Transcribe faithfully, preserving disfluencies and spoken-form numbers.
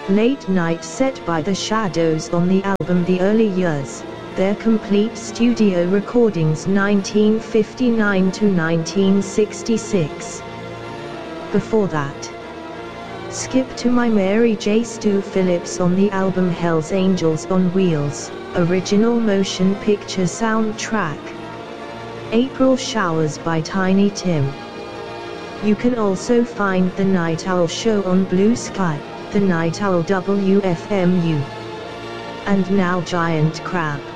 Late Night set by The Shadows on the album The Early Years, their complete studio recordings nineteen fifty-nine to nineteen sixty-six. Before that, Skip to My Mary J. Stu Phillips on the album Hell's Angels on Wheels, original motion picture soundtrack. April Showers by Tiny Tim. You can also find The Night Owl Show on Blue Sky, The Night Owl W F M U, and Now Giant Crab.